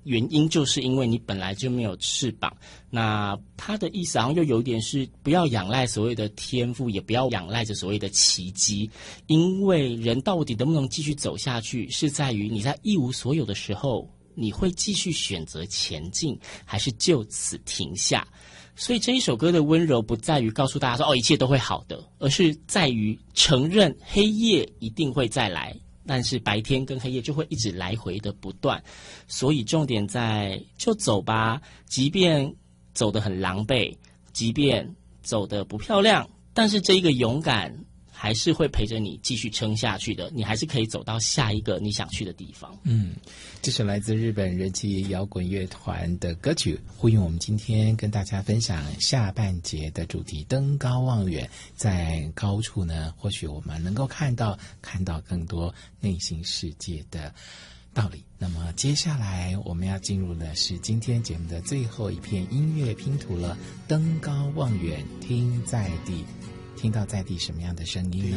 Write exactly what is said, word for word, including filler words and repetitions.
原因就是因为你本来就没有翅膀。那他的意思好像又有点是不要仰赖所谓的天赋，也不要仰赖着所谓的奇迹，因为人到底能不能继续走下去，是在于你在一无所有的时候，你会继续选择前进，还是就此停下。所以这一首歌的温柔不在于告诉大家说哦一切都会好的，而是在于承认黑夜一定会再来，但是白天跟黑夜就会一直来回的不断。所以重点在就走吧，即便走得很狼狈，即便走得不漂亮，但是这一个勇敢还是会陪着你继续撑下去的，你还是可以走到下一个你想去的地方。 嗯，这是来自日本人气摇滚乐团的歌曲，呼应我们今天跟大家分享下半节的主题，登高望远。在高处呢，或许我们能够看到看到更多内心世界的道理。那么接下来我们要进入的是今天节目的最后一片音乐拼图了，登高望远，听在地。听到在地什么样的声音呢？